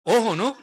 Ojo, ¿no?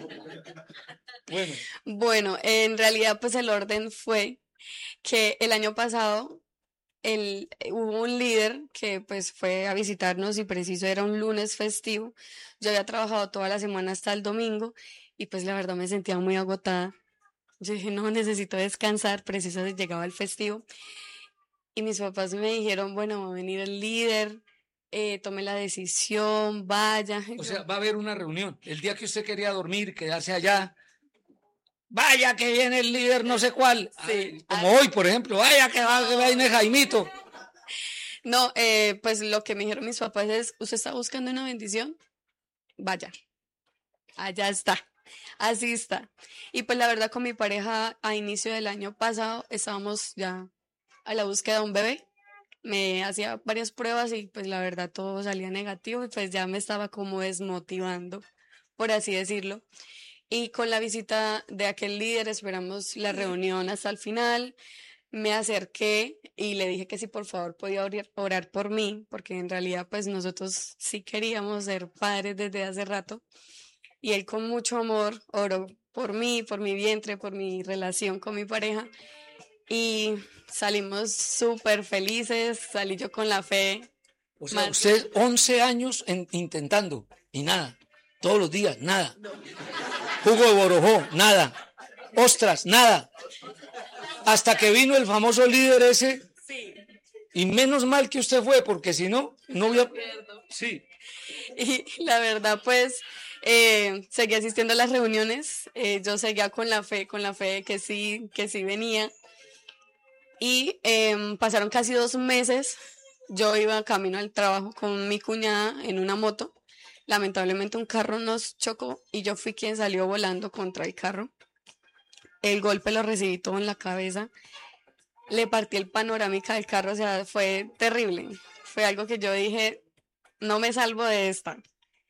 Bueno, Bueno, en realidad pues el orden fue que el año pasado hubo un líder que pues fue a visitarnos y preciso era un lunes festivo. Yo había trabajado toda la semana hasta el domingo y pues la verdad me sentía muy agotada. Yo dije, no, necesito descansar, preciso llegaba el festivo. Y mis papás me dijeron, bueno, va a venir el líder, tome la decisión, vaya. Y o yo, sea, va a haber una reunión. El día que usted quería dormir, quedarse allá, vaya que viene el líder no sé cuál. sí. Como hoy, por ejemplo, vaya que viene Jaimito. No, pues lo que me dijeron mis papás es, ¿usted está buscando una bendición? Vaya, allá está, así está. Y pues la verdad con mi pareja a inicio del año pasado estábamos ya a la búsqueda de un bebé. Me hacía varias pruebas y pues la verdad todo salía negativo y pues ya me estaba como desmotivando, por así decirlo. Y con la visita de aquel líder esperamos la reunión hasta el final. Me acerqué y le dije que si por favor podía orar por mí, porque en realidad pues nosotros sí queríamos ser padres desde hace rato. Y él con mucho amor oró por mí, por mi vientre, por mi relación con mi pareja. Y salimos súper felices, salí yo con la fe O sea, más usted grande. 11 años intentando y nada. Todos los días, nada. Jugo de borojó, nada. Ostras, nada. Hasta que vino el famoso líder ese. Sí, Y menos mal que usted fue, porque si no, no me hubiera... acuerdo. Sí. Y la verdad, pues, seguí asistiendo a las reuniones. Yo seguía con la fe de que sí venía. Y pasaron casi 2 meses. Yo iba camino al trabajo con mi cuñada en una moto. Lamentablemente un carro nos chocó y yo fui quien salió volando contra el carro. El golpe lo recibí todo en la cabeza. Le partí el panorámica del carro, o sea, fue terrible. Fue algo que yo dije, no me salvo de esta.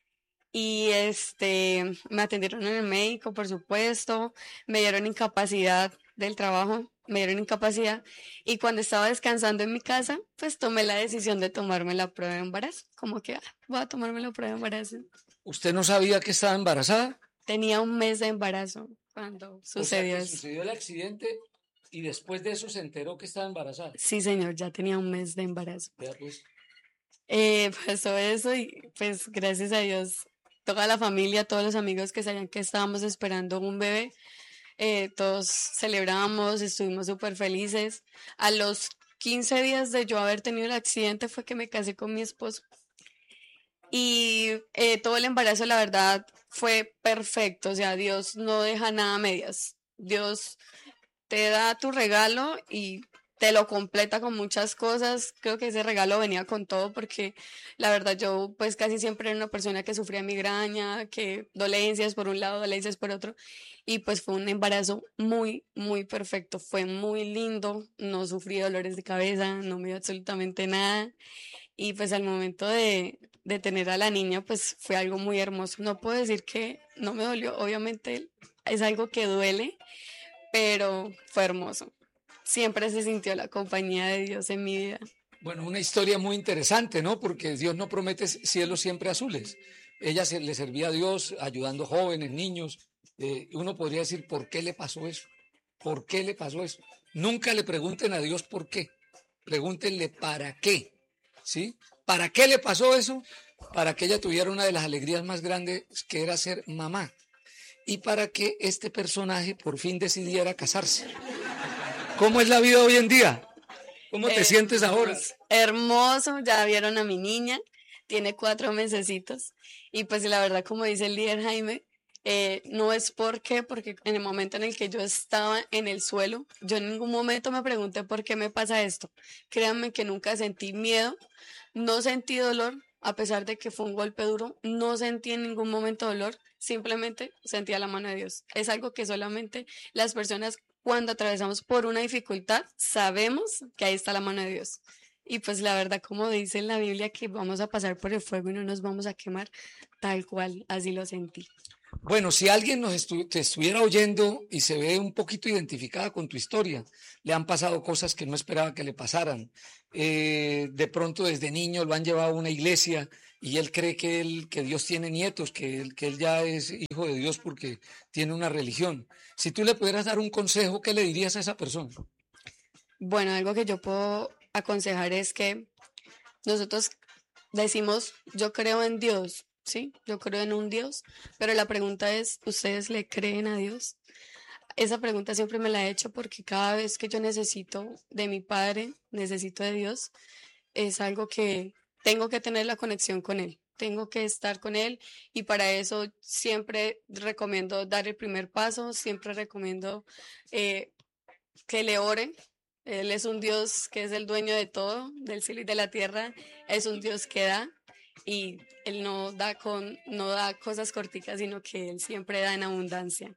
Y me atendieron en el médico, por supuesto, me dieron incapacidad del trabajo, me dieron incapacidad. Y cuando estaba descansando en mi casa, pues tomé la decisión de tomarme la prueba de embarazo. Como que voy a tomarme la prueba de embarazo. ¿Usted no sabía que estaba embarazada? Tenía un mes de embarazo cuando O sea sucedió que eso. sucedió el accidente y después de eso se enteró que estaba embarazada. Sí, señor, ya tenía un mes de embarazo. Vea pues. Pasó eso y pues gracias a Dios, toda la familia, todos los amigos que sabían que estábamos esperando un bebé, todos celebramos, estuvimos súper felices. A los 15 días de yo haber tenido el accidente fue que me casé con mi esposo. Y todo el embarazo, la verdad, fue perfecto. O sea, Dios no deja nada a medias. Dios te da tu regalo y te lo completa con muchas cosas. Creo que ese regalo venía con todo porque la verdad yo pues casi siempre era una persona que sufría migraña, que dolencias por un lado, dolencias por otro. Y pues fue un embarazo muy, muy perfecto. Fue muy lindo. No sufrí dolores de cabeza, no me dio absolutamente nada. Y pues al momento de tener a la niña pues fue algo muy hermoso. No puedo decir que no me dolió. Obviamente es algo que duele, pero fue hermoso. Siempre se sintió la compañía de Dios en mi vida. Bueno, una historia muy interesante, ¿no? Porque Dios no promete cielos siempre azules. Ella le servía a Dios ayudando jóvenes, niños. Uno podría decir, ¿por qué le pasó eso? ¿Por qué le pasó eso? Nunca le pregunten a Dios por qué. Pregúntenle para qué. ¿Sí? ¿Para qué le pasó eso? Para que ella tuviera una de las alegrías más grandes que era ser mamá. Y para que este personaje por fin decidiera casarse. ¿Cómo es la vida hoy en día? ¿Cómo te sientes ahora? Hermoso, hermoso, ya vieron a mi niña, tiene 4 mesecitos y pues la verdad como dice el líder Jaime, no es porque en el momento en el que yo estaba en el suelo, yo en ningún momento me pregunté por qué me pasa esto. Créanme que nunca sentí miedo, no sentí dolor, a pesar de que fue un golpe duro, no sentí en ningún momento dolor, simplemente sentía la mano de Dios. Es algo que solamente las personas cuando atravesamos por una dificultad, sabemos que ahí está la mano de Dios. Y pues la verdad, como dice en la Biblia, que vamos a pasar por el fuego y no nos vamos a quemar, tal cual, así lo sentí. Bueno, si alguien te estuviera oyendo y se ve un poquito identificada con tu historia, le han pasado cosas que no esperaba que le pasaran. De pronto desde niño lo han llevado a una iglesia y él cree que Dios tiene nietos, que él ya es hijo de Dios porque tiene una religión. Si tú le pudieras dar un consejo, ¿qué le dirías a esa persona? Bueno, algo que yo puedo aconsejar es que nosotros decimos, yo creo en Dios, ¿sí? Yo creo en un Dios, pero la pregunta es, ¿ustedes le creen a Dios? Esa pregunta siempre me la he hecho porque cada vez que yo necesito de mi Padre, necesito de Dios, es algo que tengo que tener la conexión con Él, tengo que estar con Él y para eso siempre recomiendo dar el primer paso, siempre recomiendo que le oren. Él es un Dios que es el dueño de todo, del cielo y de la tierra, es un Dios que da y Él no da cosas corticas, sino que Él siempre da en abundancia.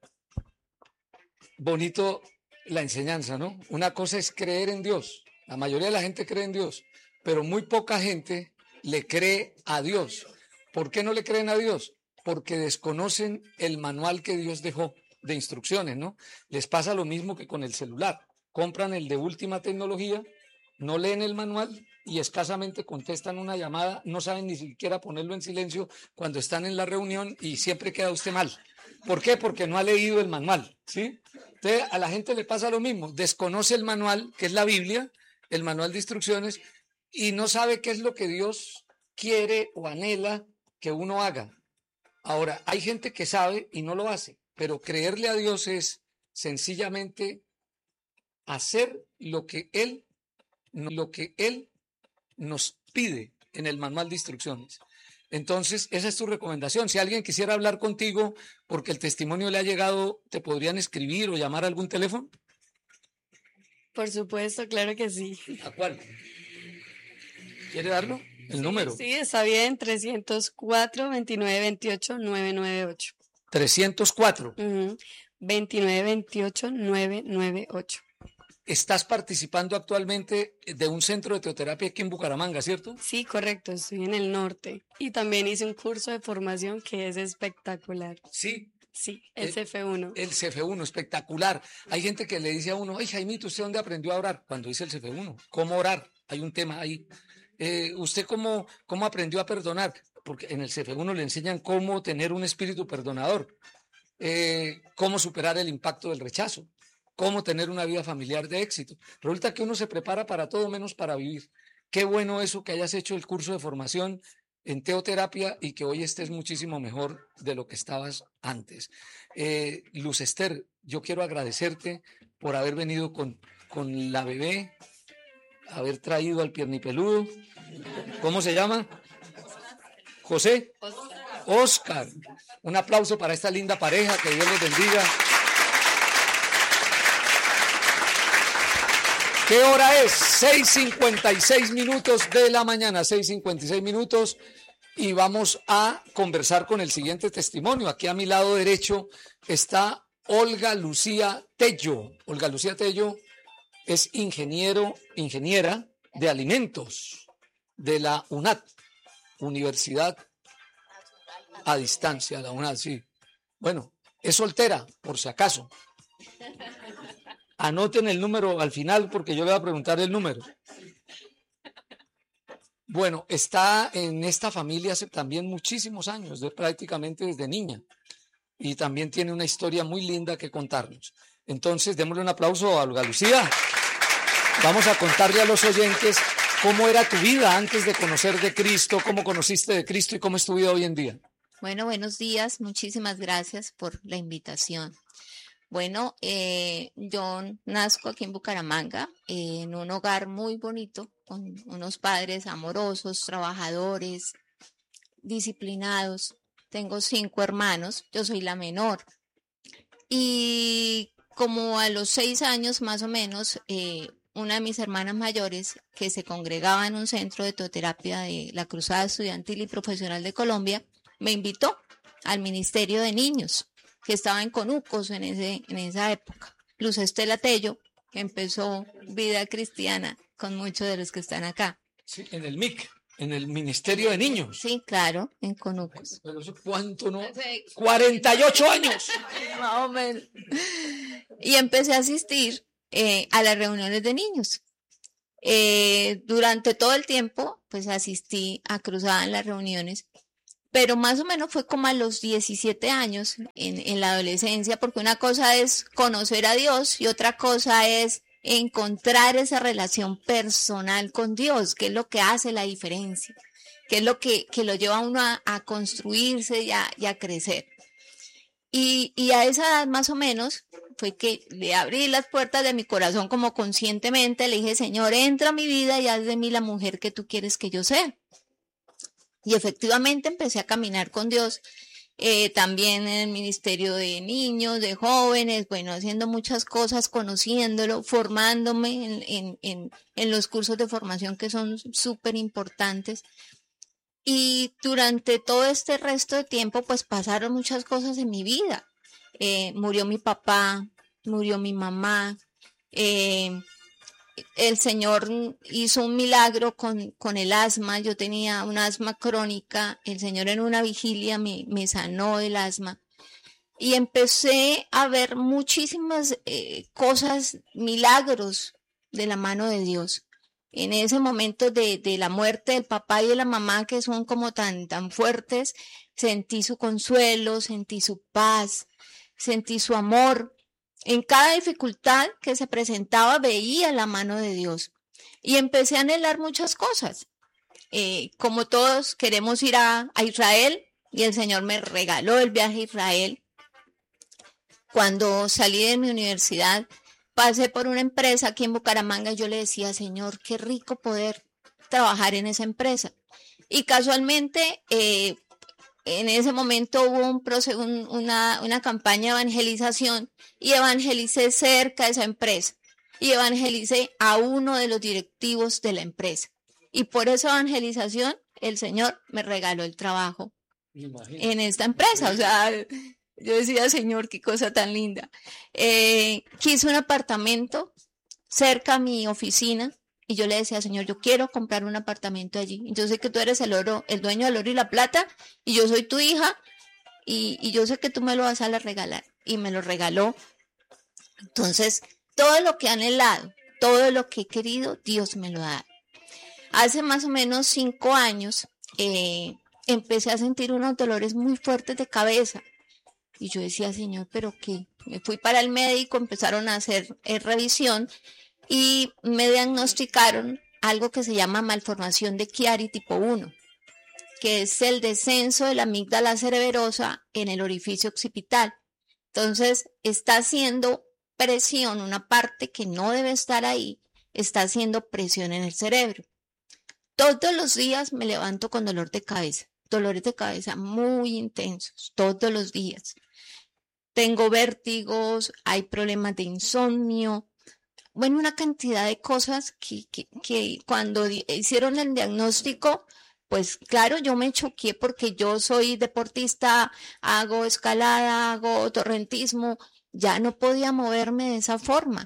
Bonito la enseñanza, ¿no? Una cosa es creer en Dios. La mayoría de la gente cree en Dios, pero muy poca gente le cree a Dios. ¿Por qué no le creen a Dios? Porque desconocen el manual que Dios dejó de instrucciones, ¿no? Les pasa lo mismo que con el celular. Compran el de última tecnología, no leen el manual y escasamente contestan una llamada, no saben ni siquiera ponerlo en silencio cuando están en la reunión y siempre queda usted mal. ¿Por qué? Porque no ha leído el manual, ¿sí? Entonces, a la gente le pasa lo mismo, desconoce el manual, que es la Biblia, el manual de instrucciones, y no sabe qué es lo que Dios quiere o anhela que uno haga. Ahora, hay gente que sabe y no lo hace, pero creerle a Dios es sencillamente hacer lo que Él nos pide en el manual de instrucciones. Entonces, esa es tu recomendación. Si alguien quisiera hablar contigo porque el testimonio le ha llegado, ¿te podrían escribir o llamar a algún teléfono? Por supuesto, claro que sí. ¿A cuál? ¿Quiere darlo? El número. Sí, está bien, 304-2928-998. 304. 2928-998. Estás participando actualmente de un centro de teoterapia aquí en Bucaramanga, ¿cierto? Sí, correcto, estoy en el norte. Y también hice un curso de formación que es espectacular. Sí. Sí, el CF1. El CF1, espectacular. Hay gente que le dice a uno, ay, Jaimito, ¿usted dónde aprendió a orar? Cuando dice el CF1, ¿cómo orar? Hay un tema ahí. ¿Usted cómo aprendió a perdonar? Porque en el CF1 le enseñan cómo tener un espíritu perdonador, cómo superar el impacto del rechazo, cómo tener una vida familiar de éxito. Resulta que uno se prepara para todo menos para vivir. Qué bueno eso que hayas hecho el curso de formación en teoterapia y que hoy estés muchísimo mejor de lo que estabas antes. Luz Esther, yo quiero agradecerte por haber venido con la bebé, haber traído al piernipeludo. ¿Cómo se llama? José. Oscar. Un aplauso para esta linda pareja, que Dios les bendiga. ¿Qué hora es? 6:56 de la mañana, 6:56, y vamos a conversar con el siguiente testimonio. Aquí a mi lado derecho está Olga Lucía Tello. Olga Lucía Tello es ingeniera de alimentos de la UNAD, Universidad a Distancia, la UNAD, sí. Bueno, es soltera, por si acaso. Anoten el número al final porque yo le voy a preguntar el número. Bueno, está en esta familia hace también muchísimos años, prácticamente desde niña. Y también tiene una historia muy linda que contarnos. Entonces, démosle un aplauso a Olga Lucía. Vamos a contarle a los oyentes cómo era tu vida antes de conocer de Cristo, cómo conociste de Cristo y cómo es tu vida hoy en día. Bueno, buenos días. Muchísimas gracias por la invitación. Bueno, yo nazco aquí en Bucaramanga, en un hogar muy bonito, con unos padres amorosos, trabajadores, disciplinados. Tengo 5 hermanos, yo soy la menor. Y como a los 6 años más o menos, una de mis hermanas mayores, que se congregaba en un centro de teoterapia de la Cruzada Estudiantil y Profesional de Colombia, me invitó al Ministerio de Niños, que estaba en Conucos en esa época. Luz Estela Tello, que empezó vida cristiana con muchos de los que están acá. Sí, en el MIC, en el Ministerio de Niños. Sí, claro, en Conucos. Pero eso, ¿cuánto no? 48 años. Más o menos. Y empecé a asistir a las reuniones de niños. Durante todo el tiempo, pues asistí a Cruzada en las reuniones, pero más o menos fue como a los 17 años en la adolescencia, porque una cosa es conocer a Dios y otra cosa es encontrar esa relación personal con Dios, que es lo que hace la diferencia, que es lo que lo lleva a uno a construirse y a crecer. Y a esa edad más o menos fue que le abrí las puertas de mi corazón como conscientemente, le dije, Señor, entra a mi vida y haz de mí la mujer que tú quieres que yo sea. Y efectivamente empecé a caminar con Dios, también en el ministerio de niños, de jóvenes, bueno, haciendo muchas cosas, conociéndolo, formándome en los cursos de formación que son súper importantes. Y durante todo este resto de tiempo, pues pasaron muchas cosas en mi vida. Murió mi papá, murió mi mamá, el Señor hizo un milagro con el asma. Yo tenía un asma crónica, el Señor en una vigilia me sanó el asma. Y empecé a ver muchísimas cosas, milagros de la mano de Dios. En ese momento de la muerte del papá y de la mamá, que son como tan fuertes, sentí su consuelo, sentí su paz, sentí su amor. En cada dificultad que se presentaba veía la mano de Dios y empecé a anhelar muchas cosas. Como todos queremos ir a Israel, y el Señor me regaló el viaje a Israel. Cuando salí de mi universidad, pasé por una empresa aquí en Bucaramanga y yo le decía, Señor, qué rico poder trabajar en esa empresa. Y casualmente, en ese momento hubo una campaña de evangelización y evangelicé cerca de esa empresa y evangelicé a uno de los directivos de la empresa. Y por esa evangelización, el Señor me regaló el trabajo en esta empresa. O sea, yo decía, Señor, qué cosa tan linda. Quise un apartamento cerca a mi oficina y yo le decía, Señor, yo quiero comprar un apartamento allí. Yo sé que tú eres el dueño del oro y la plata, y yo soy tu hija, y yo sé que tú me lo vas a regalar. Y me lo regaló. Entonces, todo lo que he anhelado, todo lo que he querido, Dios me lo da. Hace más o menos 5 años, empecé a sentir unos dolores muy fuertes de cabeza. Y yo decía, Señor, ¿pero qué? Me fui para el médico, empezaron a hacer revisión y me diagnosticaron algo que se llama malformación de Chiari tipo 1, que es el descenso de la amígdala cereberosa en el orificio occipital. Entonces, está haciendo presión, una parte que no debe estar ahí, está haciendo presión en el cerebro. Todos los días me levanto con dolores de cabeza muy intensos, todos los días. Tengo vértigos, hay problemas de insomnio, bueno, una cantidad de cosas que cuando hicieron el diagnóstico, pues claro, yo me choqué porque yo soy deportista, hago escalada, hago torrentismo, ya no podía moverme de esa forma.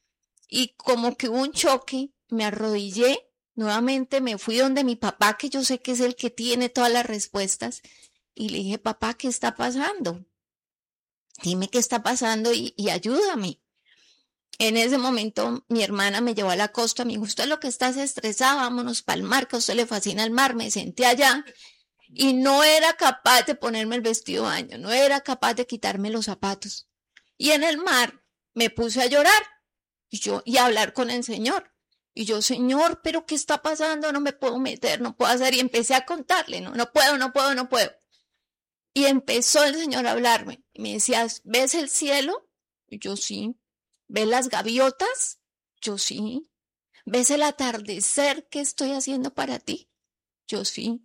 Y como que hubo un choque, me arrodillé, nuevamente me fui donde mi papá, que yo sé que es el que tiene todas las respuestas, y le dije, papá, ¿qué está pasando? Dime qué está pasando y ayúdame. En ese momento mi hermana me llevó a la costa, me dijo, usted lo que está es estresada, vámonos para el mar, que a usted le fascina el mar. Me senté allá y no era capaz de ponerme el vestido de baño, no era capaz de quitarme los zapatos. Y en el mar me puse a llorar y a hablar con el Señor. Y yo, Señor, ¿pero qué está pasando? No me puedo meter, no puedo hacer. Y empecé a contarle, no puedo. Y empezó el Señor a hablarme. Y me decía, ¿ves el cielo? Y yo, sí. ¿Ves las gaviotas? Yo, sí. ¿Ves el atardecer que estoy haciendo para ti? Yo, sí.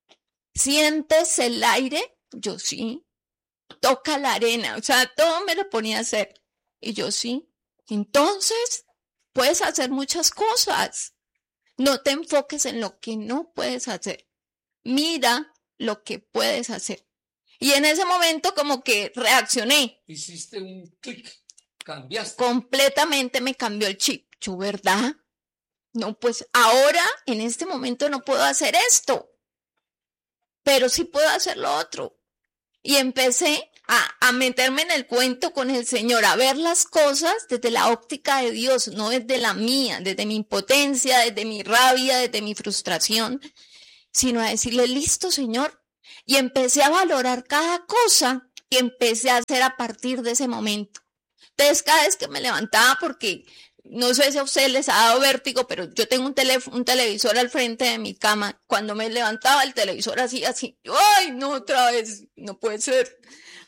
¿Sientes el aire? Yo, sí. Toca la arena. O sea, todo me lo ponía a hacer. Y yo, sí. Entonces, puedes hacer muchas cosas. No te enfoques en lo que no puedes hacer. Mira lo que puedes hacer. Y en ese momento como que reaccioné. Hiciste un clic, cambiaste. Completamente me cambió el chip. Yo, ¿verdad? No, pues ahora, en este momento no puedo hacer esto, pero sí puedo hacer lo otro. Y empecé a meterme en el cuento con el Señor, a ver las cosas desde la óptica de Dios, no desde la mía, desde mi impotencia, desde mi rabia, desde mi frustración, sino a decirle, listo, Señor. Y empecé a valorar cada cosa que empecé a hacer a partir de ese momento. Entonces, cada vez que me levantaba, porque no sé si a ustedes les ha dado vértigo, pero yo tengo un televisor al frente de mi cama. Cuando me levantaba, el televisor hacía así. ¡Ay, no, otra vez! No puede ser.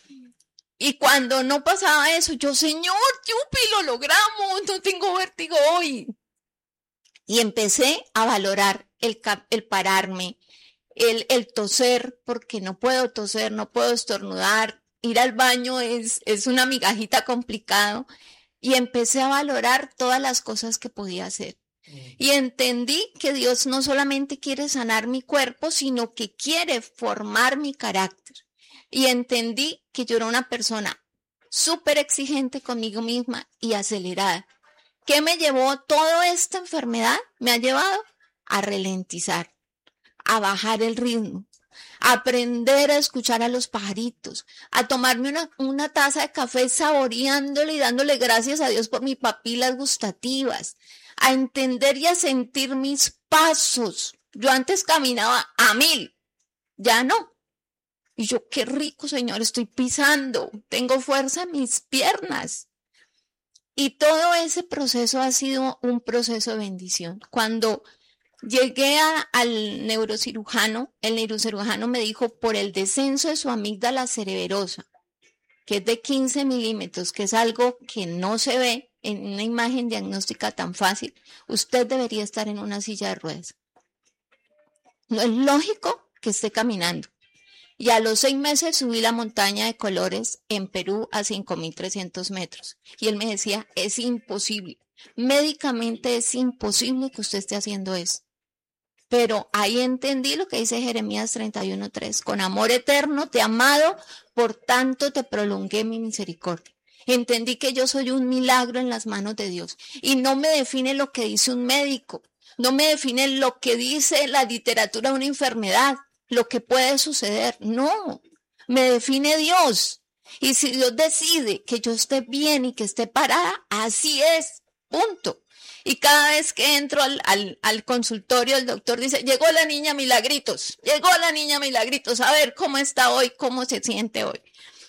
Y cuando no pasaba eso, yo, Señor, yupi, lo logramos, no tengo vértigo hoy. Y empecé a valorar el pararme, el toser, porque no puedo toser, no puedo estornudar. Ir al baño es una migajita complicado. Y empecé a valorar todas las cosas que podía hacer. Y entendí que Dios no solamente quiere sanar mi cuerpo, sino que quiere formar mi carácter. Y entendí que yo era una persona súper exigente conmigo misma y acelerada. ¿Qué me llevó toda esta enfermedad? Me ha llevado a ralentizar, a bajar el ritmo, a aprender a escuchar a los pajaritos, a tomarme una taza de café saboreándole y dándole gracias a Dios por mis papilas gustativas, a entender y a sentir mis pasos. Yo antes caminaba a 1000, ya no. Y yo, qué rico, Señor, estoy pisando, tengo fuerza en mis piernas. Y todo ese proceso ha sido un proceso de bendición. Cuando llegué al neurocirujano, el neurocirujano me dijo, por el descenso de su amígdala cereberosa, que es de 15 milímetros, que es algo que no se ve en una imagen diagnóstica tan fácil, usted debería estar en una silla de ruedas. No es lógico que esté caminando. Y a los 6 meses subí la montaña de Colores en Perú a 5.300 metros. Y él me decía, es imposible, médicamente es imposible que usted esté haciendo eso. Pero ahí entendí lo que dice Jeremías 31:3. Con amor eterno te he amado, por tanto te prolongué mi misericordia. Entendí que yo soy un milagro en las manos de Dios. Y no me define lo que dice un médico. No me define lo que dice la literatura de una enfermedad, lo que puede suceder. No, me define Dios. Y si Dios decide que yo esté bien y que esté parada, así es, punto. Y cada vez que entro al consultorio, el doctor dice, llegó la niña Milagritos, a ver cómo está hoy, cómo se siente hoy.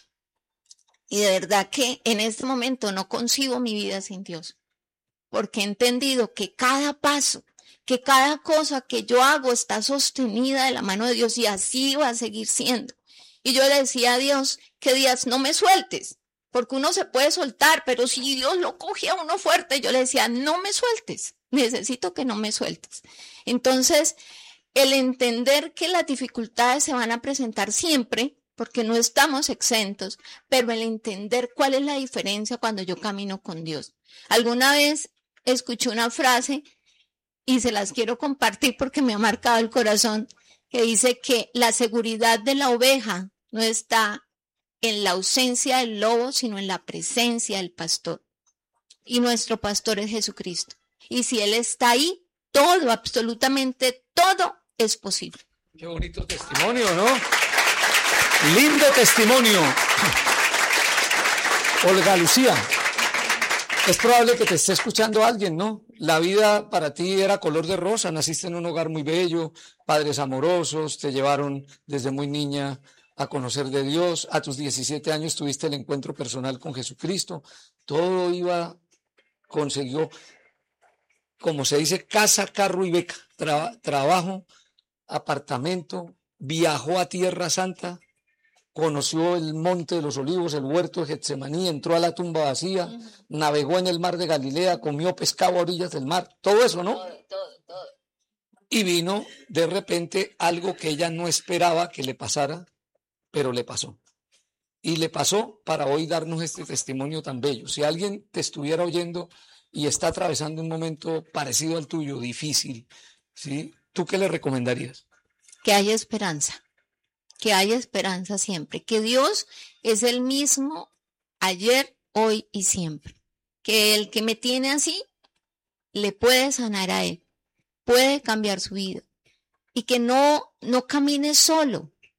Y de verdad que en este momento no concibo mi vida sin Dios, porque he entendido que cada paso, que cada cosa que yo hago está sostenida de la mano de Dios y así va a seguir siendo. Y yo le decía a Dios, que Dios no me sueltes, porque uno se puede soltar, pero si Dios lo coge a uno fuerte, yo le decía, no me sueltes, necesito que no me sueltes. Entonces, el entender que las dificultades se van a presentar siempre, porque no estamos exentos, pero el entender cuál es la diferencia cuando yo camino con Dios. Alguna vez escuché una frase y se las quiero compartir porque me ha marcado el corazón, que dice que la seguridad de la oveja no está en la ausencia del lobo, sino en la presencia del pastor. Y nuestro pastor es Jesucristo. Y si Él está ahí, todo, absolutamente todo es posible. Qué bonito testimonio, ¿no? Lindo testimonio. Olga Lucía, es probable que te esté escuchando alguien, ¿no? La vida para ti era color de rosa, naciste en un hogar muy bello, padres amorosos, te llevaron desde muy niña a conocer de Dios, a tus 17 años tuviste el encuentro personal con Jesucristo, todo consiguió, como se dice, casa, carro y beca, trabajo, apartamento, viajó a Tierra Santa, conoció el Monte de los Olivos, el huerto de Getsemaní, entró a la tumba vacía, navegó en el mar de Galilea, comió pescado a orillas del mar, todo eso, ¿no? Todo. Y vino de repente algo que ella no esperaba que le pasara, pero le pasó. Y le pasó para hoy darnos este testimonio tan bello. Si alguien te estuviera oyendo y está atravesando un momento parecido al tuyo, difícil, ¿sí? ¿Tú qué le recomendarías? Que haya esperanza. Que haya esperanza siempre, que Dios es el mismo ayer, hoy y siempre, que el que me tiene así le puede sanar a él, puede cambiar su vida y que no camine solo.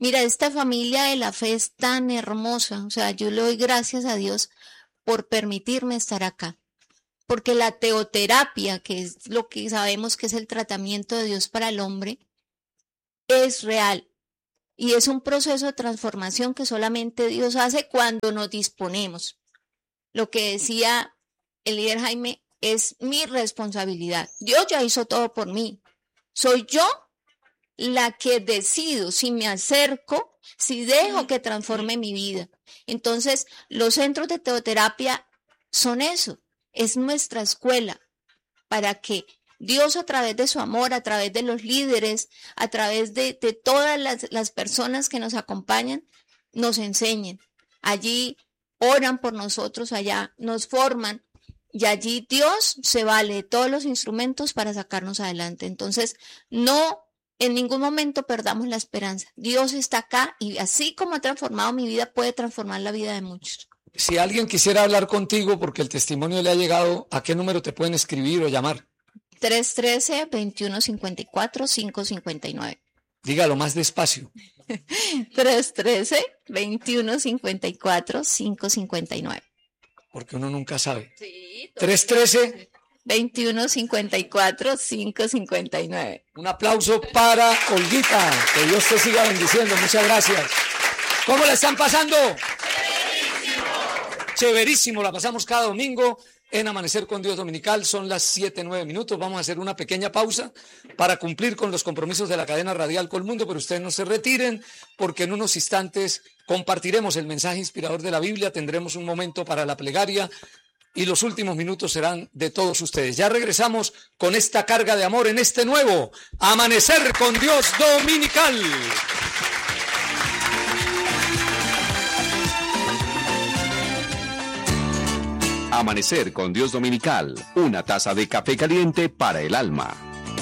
Mira, esta familia de la fe es tan hermosa, o sea, yo le doy gracias a Dios por permitirme estar acá, porque la teoterapia, que es lo que sabemos que es el tratamiento de Dios para el hombre, es real y es un proceso de transformación que solamente Dios hace cuando nos disponemos. Lo que decía el líder Jaime, es mi responsabilidad. Dios ya hizo todo por mí. Soy yo la que decido si me acerco, si dejo que transforme mi vida. Entonces, los centros de teoterapia son eso, es nuestra escuela para que Dios, a través de su amor, a través de los líderes, a través de todas las personas que nos acompañan, nos enseñen. Allí oran por nosotros, allá nos forman y allí Dios se vale de todos los instrumentos para sacarnos adelante. Entonces, no en ningún momento perdamos la esperanza. Dios está acá y así como ha transformado mi vida, puede transformar la vida de muchos. Si alguien quisiera hablar contigo porque el testimonio le ha llegado, ¿a qué número te pueden escribir o llamar? 313-2154-559. Dígalo más despacio. 313-2154-559. Porque uno nunca sabe. Sí, 313-2154-559. Un aplauso para Olguita. Que Dios te siga bendiciendo. Muchas gracias. ¿Cómo la están pasando? Chéverísimo. Chéverísimo. La pasamos cada domingo en Amanecer con Dios Dominical. Son las 7:09. Vamos a hacer una pequeña pausa para cumplir con los compromisos de la cadena radial Colmundo, pero ustedes no se retiren porque en unos instantes compartiremos el mensaje inspirador de la Biblia, tendremos un momento para la plegaria y los últimos minutos serán de todos ustedes. Ya regresamos con esta carga de amor en este nuevo Amanecer con Dios Dominical. Amanecer con Dios Dominical, una taza de café caliente para el alma.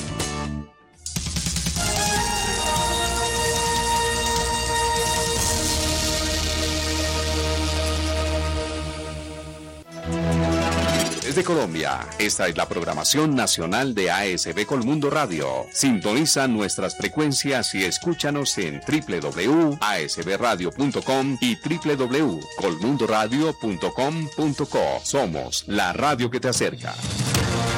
Desde Colombia, esta es la programación nacional de ASB Colmundo Radio. Sintoniza nuestras frecuencias y escúchanos en www.asbradio.com y www.colmundoradio.com.co. Somos la radio que te acerca.